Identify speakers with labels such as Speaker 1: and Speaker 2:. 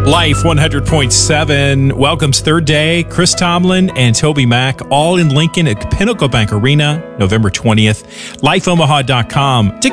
Speaker 1: Life 100.7 welcomes third day. Chris Tomlin and Toby Mack all in Lincoln at Pinnacle Bank Arena, November 20th. LifeOmaha.com.